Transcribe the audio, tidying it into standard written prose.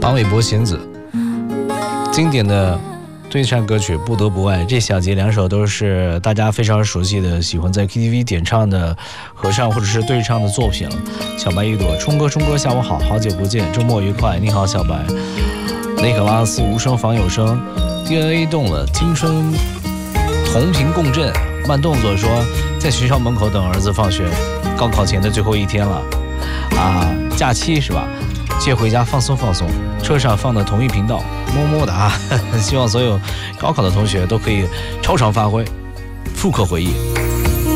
王玮柏弦子，经典的对唱歌曲《不得不爱》，这小节两首都是大家非常熟悉的，喜欢在 KTV 点唱的合唱或者是对唱的作品了。小白一朵，冲哥下午好，好久不见，周末愉快，你好小白。雷克拉斯无声仿有声 DNA 动了，青春同频共振。慢动作说在学校门口等儿子放学，高考前的最后一天了啊，假期是吧？借回家放松放松，车上放的同一频道，么么哒。希望所有高考的同学都可以超常发挥，复刻回忆。